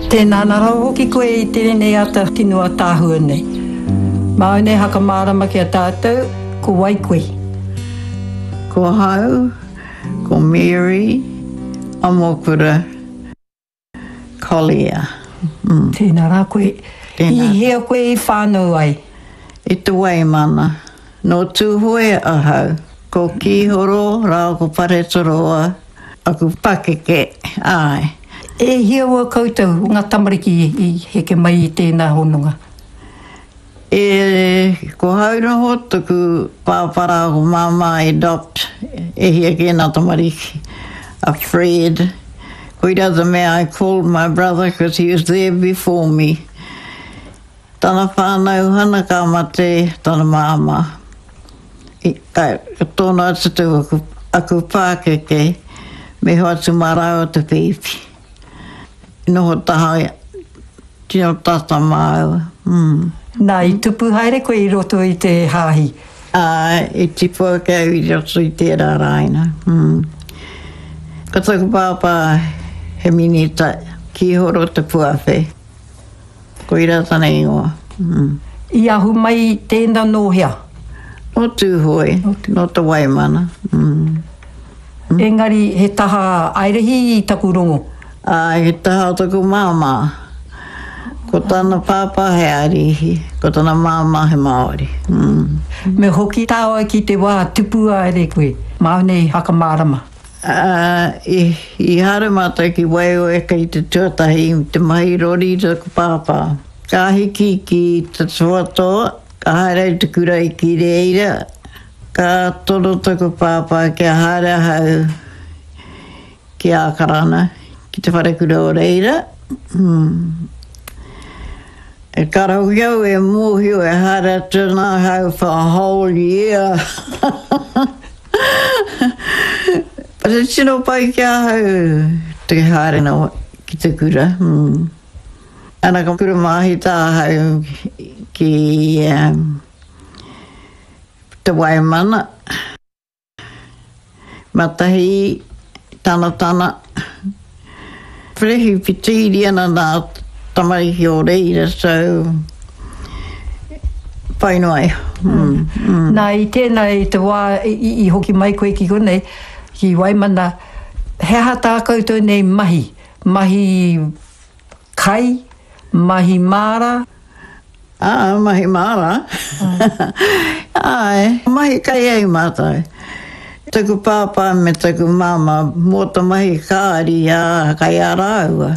Tēnā nara hoki koe I tere nei ata tinua tāhua nei. Māu nei haka mārama ki a tātou, ko Waikoi. Ko Hau, ko Mary, Amokura, Collier. Tēnā rā koe. I hea koe I whānau ai. I te waimana. No tūhoe a hau. Ko kihoro, rao ko paretoroa, aku pakeke, ai. E hea ua koutou, ngā tamariki I heke mai I tēnā honunga. Ko hauroho tuku pāpara ko mama adopt e hea kēnā tamariki, a Fred. Ko ira the mea I called my brother because he was there before me. Tana whānau hana ka mate, tana mama. Ka tōna atu aku pākeke, me hoa tu marau te pipi. Noho taha, tino tata māua. Nā, I tupu haere koe I roto I te hāhi. I tipua kau I roto I tērā raina. Ka taku pāpā he minita ki horo te puawhe. Ko ira tana ingoa. I ahu mai tēnā nōhea. No tūhoi, no te waimana. Engari he taha airehi I taku rongo. He taha taku māma. Ko tana pāpā he arihi, ko tana māma he Māori. Me hoki tāua ki te wā tupu aere koe. Māu nei haka mārama. I hara mata ki waio eka I te tuatahi, te mahi rori taku pāpā. Ka hiki ki te tuatoa, ka haere te kurai ki reira, ka toro taku pāpā kia haere hau ki ākarana, ki te wharekura o reira. E karau iau e mōhio e haere tūna hau for a whole year. But it's tino pai kia hau te haere no ki te kura. Ana ka kura mahi tā hau ki te waimana. Matahi tana. Prehi pitiri ana nā tamariki o reira, so whainoi. Nā I tēnei te wā I hoki mai koe ki konei, ki Waimana, he hata koutou nei mahi. Mahi kai, mahi mara. Mahi mara. Ai, mahi kai ei mātai. Taku pāpā me taku mama, mō ta mahi kāri kai āraua.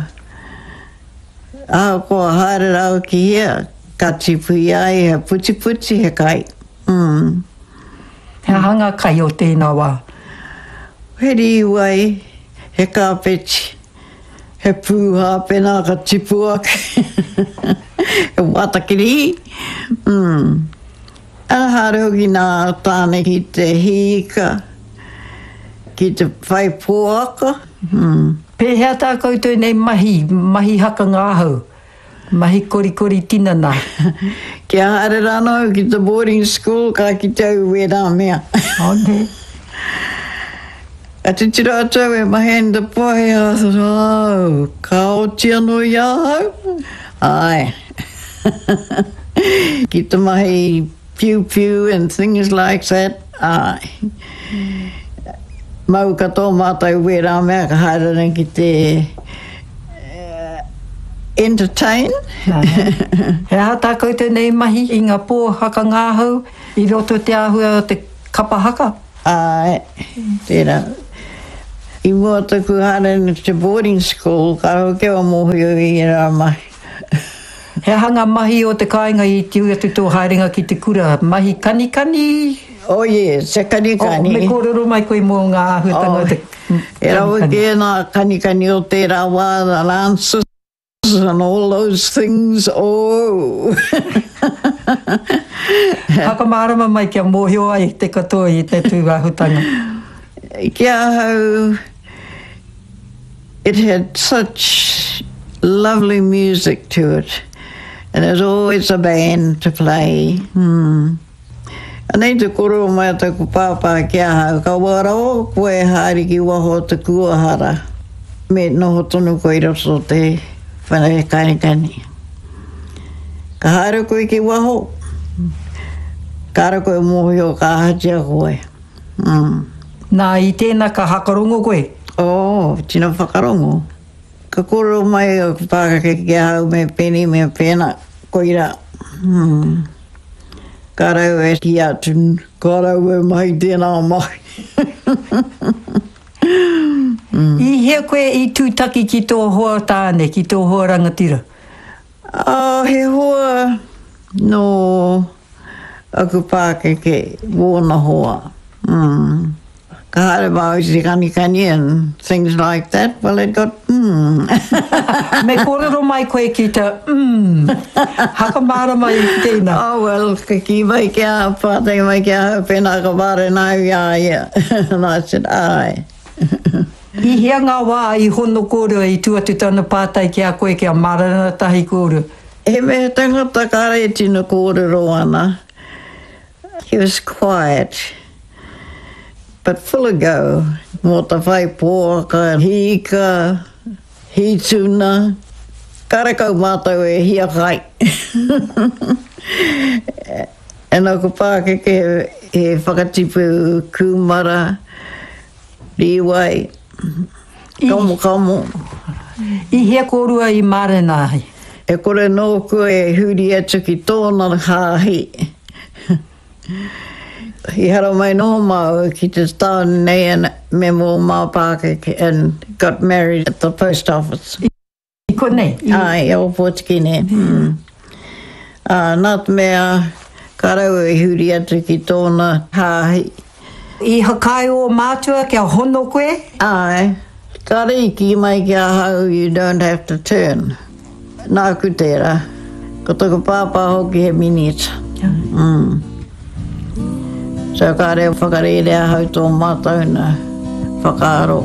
Ko haere rau ki hea, ka tipui ai, he puti he kai. He hanga kai o tēnā wā. He riwai, he kāpeti, he pūha pena ka tipua, he watakiri. Ahare hoki nā tāne ki te hika, ki te whai pōaka. Pēhea tā koutou nei mahi haka ngāhau, mahi kori tinana. Kia haere rano ki te boarding school, ka ki tau wera mea. Okay. A te tira atau e mahen te pohe a ka oti anō ia hau. Ai. Ki te mahi pew and things like that. Ai. Mau ka tō mātou wera mea ka haere ki te entertain. He hata koutou nei mahi I ngā pō haka ngāhau I roto te āhua o te kapahaka. Ai, tērā. I mua taku haere te boarding school, ka rau kewa mōhio I rā mai. He hanga mahi o te kāinga I te uatu tō haerenga ki te kura. Mahi kanikani. Oh yes, se kanikani. Me kōrero mai koe mō ngā āhuatanga. E rau ke nā kanikani o tērā wā, the lances and all those things. Oh! Haka mārama mai kia mōhio ai te katoa I te tūāhutanga. Kia hau, it had such lovely music to it. And there's always a band to play. Anei te koro mai taku pāpā kia hau, ka waro koe haere ki waho te kuahara. Me noho tonu koe roto te whanau kani. Ka haere koe ki waho. Ka haere koe mohi o ka hatia koe. Nā i tēnā ka hakarongo koe? Tina whakarongo. Ka koro mai o pākake ki hau me peni me pēna koira. Ka rau e ki atu, ka rau e mai tēnā mai. I hea koe i tūtaki ki tō hoa tāne, ki tō hoa rangatira? He hoa no aku pākake wōna hoa. Ka haere mau si kani and things like that. Well, it got Me kōrero mai koe ki ta haka mara mai tēnā. Well, ka ki mai kia pātai mai kia pēnā ka wāre nau ia. And I said, aye. I hea ngā wā i hono kōrua i tuatu tāna pātai kia koe kia marana tahi kōrua. He me tangata ka re tina kōrero ana. He was quiet. But full of go. Mō ta whai pōaka, hika, hituna, karakau mātou e hia kai. E nā ko Pākeke he whakatipu kumara, riwai, kamu. I hea kōrua i Marenāhi. E kore nōku e huri atu ki tōna hāhi. He hara mai no mau ki te town nei and me mō mau Pākeke and got married at the post office. I konei? Ai, o Pōtikine. Nā te mea, ka rau e huri atu ki tōna hāhi. I hakai o mātua kia hono koe? Ai, ka riki mai kia hau, you don't have to turn. Nā ku tērā, ko toko pāpā hoki he minita. So ka reo whakarere a hau tō mātou na whakaaro.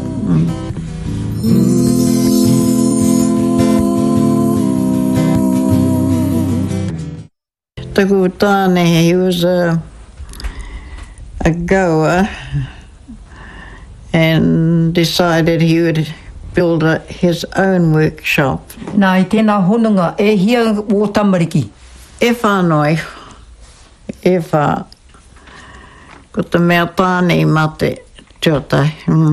Taku tāne, he was a goer and decided he would build his own workshop. Nā i tēnā honunga, e hia o Tamariki? E whānoi, e whā. Ko te mea tāne I mate tiotai.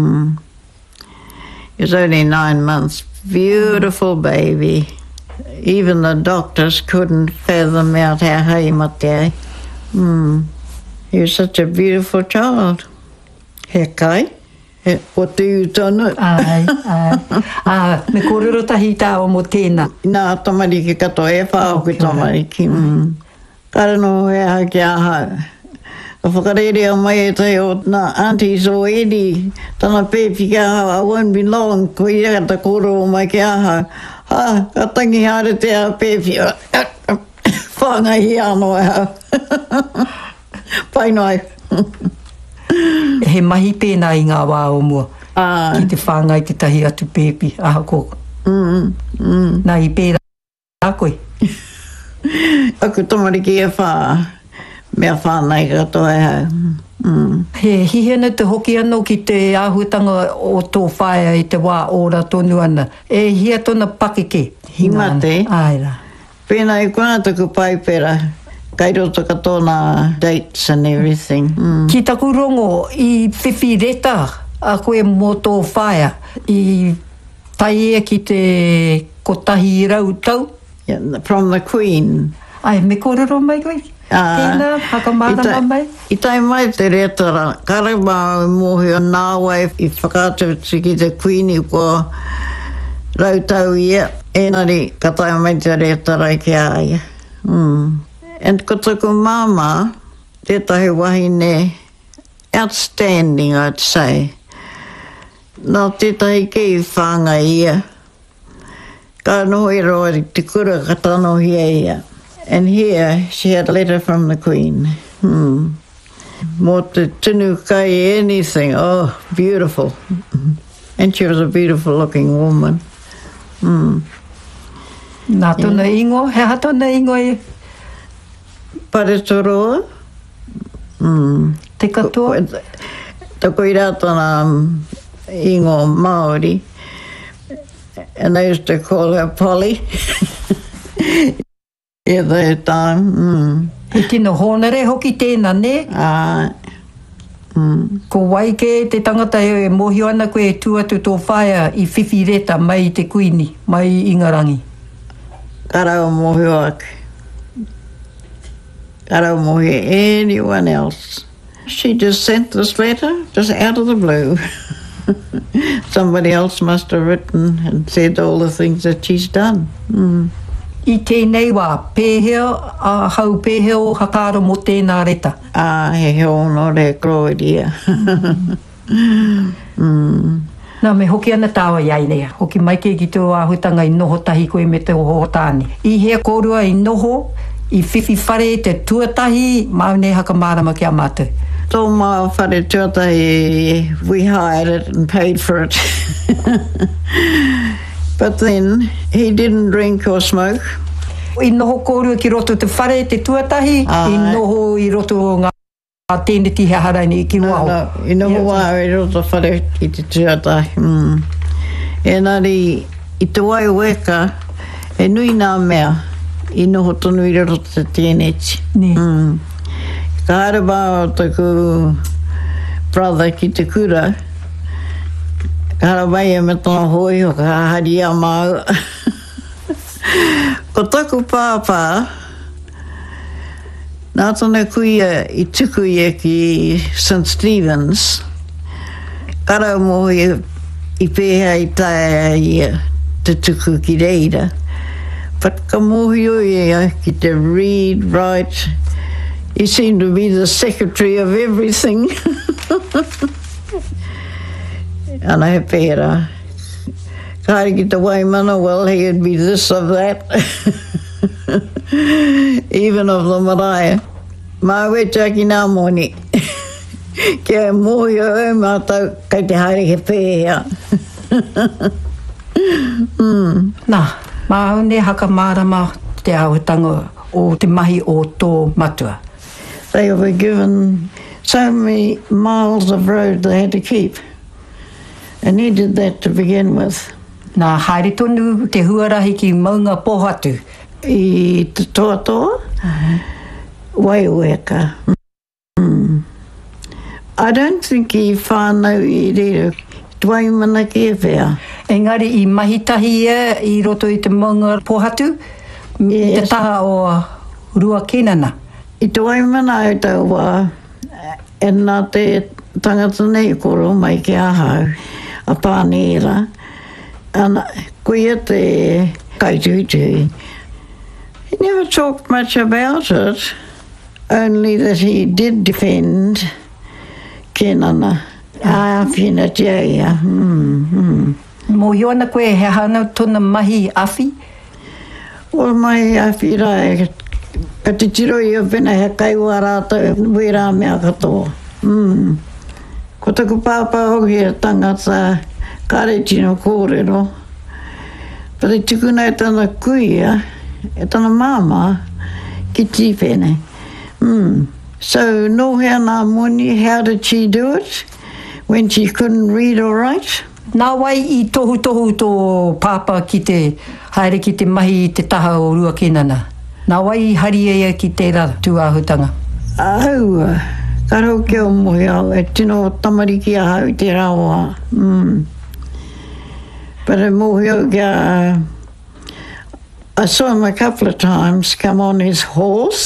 He was only 9 months. Beautiful baby. Even the doctors couldn't fathom out how hei mate ai. He was such a beautiful child. He kai. O te utonu. Ai. Me kōrero tahi tā o mo tēnā. Nā tamariki kato e whāo ki tamariki. Kare no e haki a hau. Ka whakarere a mai e tai o nā aunties o Eddie, tana pēpi kia hau, I won't be long, ko I ea ta kōro o mai kia hau. Ka tangi haere te a pēpi, whāngai anō e hau. Painoi. He mahi pēnā I ngā wā o mua. Ki te whāngai te tahi atu pēpi, aha kōku. Nā I pēra a koe. Aku tamariki e whā. Mea whānei ka toi hau. He hihena te hoki anō ki te āhuatanga o tō whaia I te wā ora tonu ana. E hia tōna Pakeke. Hi mate. Aira. Pēnā I kona taku paipera. Kai roto ka tōna dates and everything. Ki taku rongo I whiwhi reta a koe mō tō whaia. I tai ea ki te kotahi I rau tau. Yeah, from the Queen. Ai, me kōrero mai koe? Tēnā, hakamārama mai? I tai mai te retara, kare mau mohi o nāwai I whakātu ki te Queen I kua rautau ia. Enari, ka tai mai te retara I ki aia. And ko taku māma, tētahi wahine, outstanding I'd say. Nā tētahi kei whānga ia. Ka nohi roa te kura ka tanohi ia. And here she had a letter from the Queen. Mō te tunu kai anything. Oh, beautiful. And she was a beautiful looking woman. Nā tōna ingo, he ha tōna ingo I? Paretoroa. Te katoa? Tako I rā tōna ingo Māori. and they used to call her Polly. At that time. E tino honere hoki tēnā, ne? Ko waike te tangata e mohio ana koe e tuatu tō whaia I whiwhi reta mai te kuini, mai Ingarangi. Karau mohio ake. Karau mohio anyone else. She just sent this letter, just out of the blue. Somebody else must have written and said all the things that she's done. I tēnei wā, pēhea, hau pēhea o hakaro mo tēnā reta. He heo no re Claudia. Nā me hoki ana tāwa iai nea, hoki mai ke ki tō āhutanga I noho tahi koe me te oho tāne. I hea kōrua I noho, I whiwhi whare te tuatahi, maune haka mārama kia mātou. Tō mā whare tuatahi, we hired it and paid for it. But then he didn't drink or smoke. I noho kōrua ki roto te whare te tuatahi, I noho I roto o ngā tēneti he haraini ki wao. I noho wā I roto whare ki te tuatahi. Engari, I te wai weka, e nui nā mea, I noho tonu I roto te tēneti. Ka haraba o taku brother ki te kura, Karabai e me tōna hoi o ka hahari a mau. Ko taku pāpā, nā tōna kuia I tuku ia ki St. Stephen's, karau mohi I pēhea I tae ia te tuku ki reira. But ka mohi o ia ki te read, write, he seemed to be the secretary of everything. And I pēra. Kāre ki te waimana, well, he'd be this of that. Even of the marae. Mā wecha ki nā moni. Kia mohi o e mātou, kai te haere he pēhea. Nā, mā une haka mārama te āhutanga o te mahi o tō matua. They were given so many miles of road they had to keep. And he did that to begin with. Nā haere tonu te huarahi ki maunga pohatu. I te toatoa, waiweka. I don't think I whānau I rero. Tuaimana ki e whea. Engari I mahitahi e I roto I te maunga pohatu, te taha o rua kenana. I tuaimana au tau wā, e nā te tangata nei koro mai ki ahau. A pānera, and kuia te kaituitui. He never talked much about it, only that he did defend Kenana. Whina Jaia. Mohi ona koe he hana tōna mahi awhi? O mai awhi rai, ka te tiro I o pena he kaiwa rātou, wei rā mea katoa. Ko taku pāpā hoki e tangata kare tino kōrero. But e tukuna e tana kuia, e tana māma, ki tīpene. So, no hea nā moni, how did she do it? When she couldn't read or write? Nā wai I tohu tō pāpā ki te haere ki te mahi I te taha o rua kenana. Nā wai I hari e ki te rā tūāhutanga. Au, karo ke o mohi au, e tino tamariki a hau te rawa. But e mohi au kia, I saw him a couple of times come on his horse.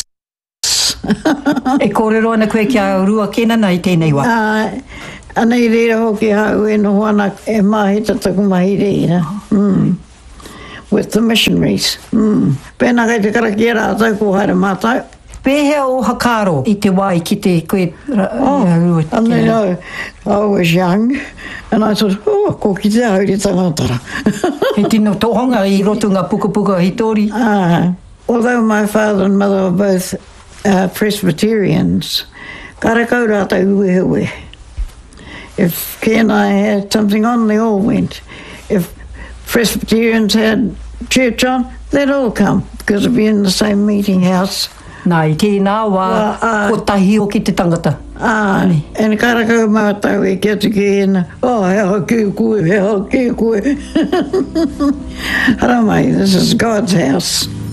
E kōrero ana koe kia rua kenana I tēnei wā. Anei reira hoki hau e no wana e mahita taku mahi reira. With the missionaries. Pēnā kei te karaki e rātou ko haere mātou. Pēhea o hakaro I te wai ki te koe rua. And they know, I was young, and I thought, ko ki te hauri tangatara. He tino tohonga I roto ngā puka hitori. Although my father and mother were both Presbyterians, karakau rātou uehewe. If Ken and I had something on, they all went. If Presbyterians had church on, they'd all come, because it'd be in the same meeting house. Nā I tēnā wā, ko tahi o ki te tangata. En karakau maatau e kia tuki ena. Oh, he hoki koe. Haramai, this is God's house.